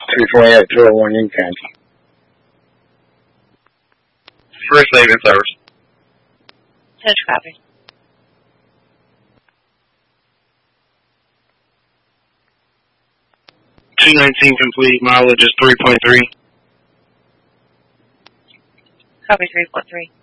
328, 201 in County. First Navy service. Touch copy. $219 complete. Mileage is 3.3. Copy 3.3.